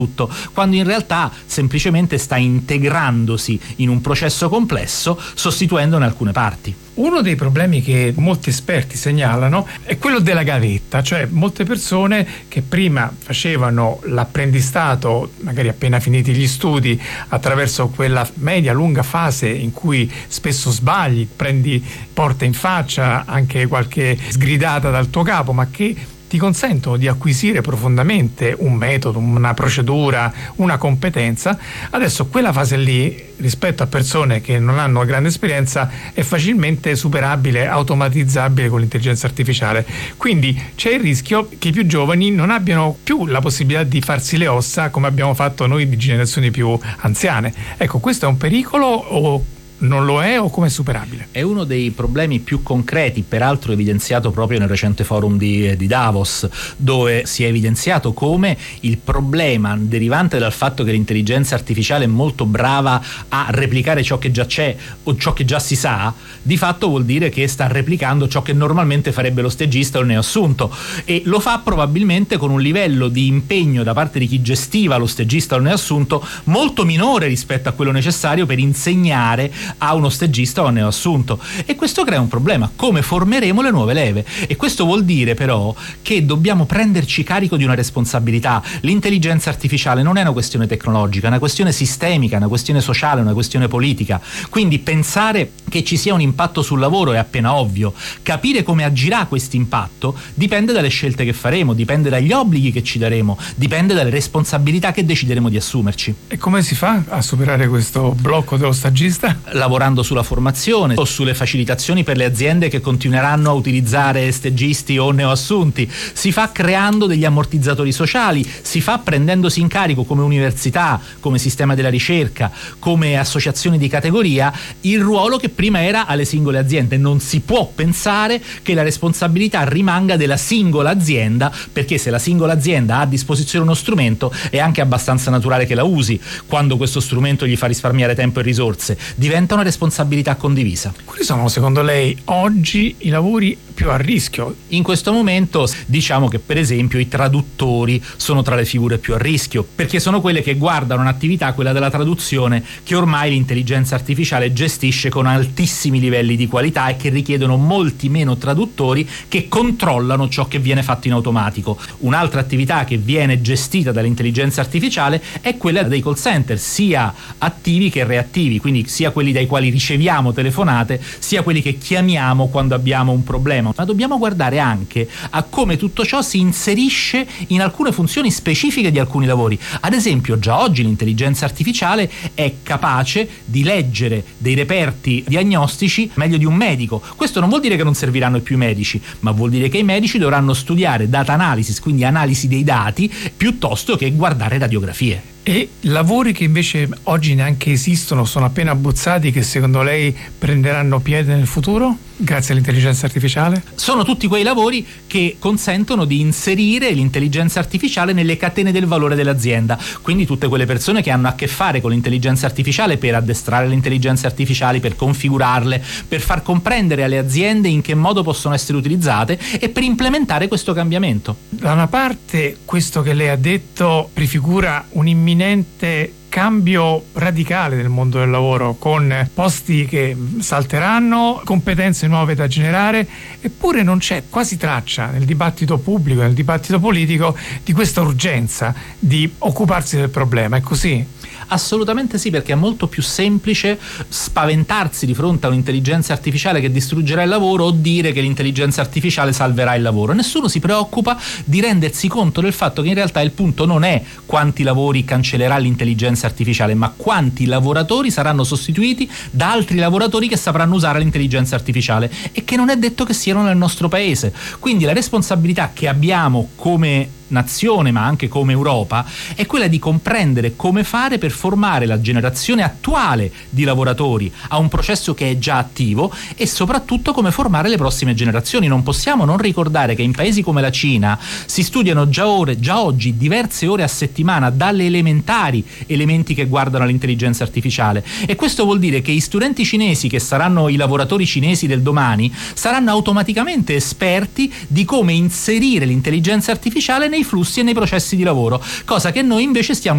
tutto, quando in realtà semplicemente sta integrandosi in un processo complesso, sostituendone alcune parti. Uno dei problemi che molti esperti segnalano è quello della gavetta, cioè molte persone che prima facevano l'apprendistato, magari appena finiti gli studi, attraverso quella media lunga fase in cui spesso sbagli, prendi porta in faccia anche qualche sgridata dal tuo capo, ma che ti consentono di acquisire profondamente un metodo, una procedura, una competenza. Adesso quella fase lì, rispetto a persone che non hanno grande esperienza, è facilmente superabile, automatizzabile con l'intelligenza artificiale. Quindi c'è il rischio che i più giovani non abbiano più la possibilità di farsi le ossa come abbiamo fatto noi di generazioni più anziane. Ecco, questo è un pericolo o non lo è, o come è superabile? È uno dei problemi più concreti, peraltro evidenziato proprio nel recente forum di Davos, dove si è evidenziato come il problema derivante dal fatto che l'intelligenza artificiale è molto brava a replicare ciò che già c'è o ciò che già si sa, di fatto vuol dire che sta replicando ciò che normalmente farebbe lo stagista o il neoassunto, e lo fa probabilmente con un livello di impegno da parte di chi gestiva lo stagista o il neoassunto molto minore rispetto a quello necessario per insegnare a uno stagista o a un neoassunto, e questo crea un problema: come formeremo le nuove leve? E questo vuol dire però che dobbiamo prenderci carico di una responsabilità. L'intelligenza artificiale non è una questione tecnologica, è una questione sistemica, una questione sociale, una questione politica. Quindi pensare che ci sia un impatto sul lavoro è appena ovvio. Capire come agirà questo impatto dipende dalle scelte che faremo, dipende dagli obblighi che ci daremo, dipende dalle responsabilità che decideremo di assumerci. E come si fa a superare questo blocco dello stagista? Lavorando sulla formazione o sulle facilitazioni per le aziende che continueranno a utilizzare stagisti o neoassunti. Si fa creando degli ammortizzatori sociali, si fa prendendosi in carico come università, come sistema della ricerca, come associazioni di categoria, il ruolo che prima era alle singole aziende. Non si può pensare che la responsabilità rimanga della singola azienda, perché se la singola azienda ha a disposizione uno strumento è anche abbastanza naturale che la usi quando questo strumento gli fa risparmiare tempo e risorse. Diventa una responsabilità condivisa. Quali sono secondo lei oggi i lavori più a rischio? In questo momento diciamo che per esempio i traduttori sono tra le figure più a rischio, perché sono quelle che guardano un'attività, quella della traduzione, che ormai l'intelligenza artificiale gestisce con altissimi livelli di qualità e che richiedono molti meno traduttori che controllano ciò che viene fatto in automatico. Un'altra attività che viene gestita dall'intelligenza artificiale è quella dei call center, sia attivi che reattivi, quindi sia quelli dai quali riceviamo telefonate, sia quelli che chiamiamo quando abbiamo un problema. Ma dobbiamo guardare anche a come tutto ciò si inserisce in alcune funzioni specifiche di alcuni lavori. Ad esempio, già oggi l'intelligenza artificiale è capace di leggere dei reperti diagnostici meglio di un medico. Questo non vuol dire che non serviranno più i medici, ma vuol dire che i medici dovranno studiare data analysis, quindi analisi dei dati, piuttosto che guardare radiografie. E lavori che invece oggi neanche esistono, sono appena abbozzati, che secondo lei prenderanno piede nel futuro grazie all'intelligenza artificiale? Sono tutti quei lavori che consentono di inserire l'intelligenza artificiale nelle catene del valore dell'azienda, quindi tutte quelle persone che hanno a che fare con l'intelligenza artificiale per addestrare le intelligenze artificiali, per configurarle, per far comprendere alle aziende in che modo possono essere utilizzate e per implementare questo cambiamento. Da una parte questo che lei ha detto prefigura un imminente cambio radicale del mondo del lavoro, con posti che salteranno, competenze nuove da generare, eppure non c'è quasi traccia nel dibattito pubblico, nel dibattito politico, di questa urgenza di occuparsi del problema. È così? Assolutamente sì, perché è molto più semplice spaventarsi di fronte a un'intelligenza artificiale che distruggerà il lavoro o dire che l'intelligenza artificiale salverà il lavoro. Nessuno si preoccupa di rendersi conto del fatto che in realtà il punto non è quanti lavori cancellerà l'intelligenza artificiale, ma quanti lavoratori saranno sostituiti da altri lavoratori che sapranno usare l'intelligenza artificiale, e che non è detto che siano nel nostro paese. Quindi la responsabilità che abbiamo come nazione, ma anche come Europa, è quella di comprendere come fare per formare la generazione attuale di lavoratori a un processo che è già attivo, e soprattutto come formare le prossime generazioni. Non possiamo non ricordare che in paesi come la Cina si studiano già oggi diverse ore a settimana dalle elementari elementi che guardano all'intelligenza artificiale, e questo vuol dire che gli studenti cinesi, che saranno i lavoratori cinesi del domani, saranno automaticamente esperti di come inserire l'intelligenza artificiale nei flussi e nei processi di lavoro, cosa che noi invece stiamo